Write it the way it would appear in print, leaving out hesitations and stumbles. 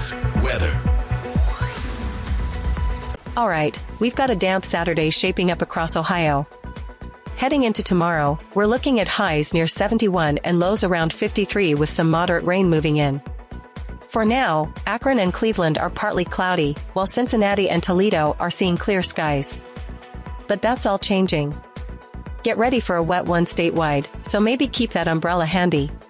News. Weather. All right, we've got a damp Saturday shaping up across Ohio. Heading into tomorrow, we're looking at highs near 71 and lows around 53 with some moderate rain moving in. For now, Akron and Cleveland are partly cloudy, while Cincinnati and Toledo are seeing clear skies. But that's all changing. Get ready for a wet one statewide, so maybe keep that umbrella handy.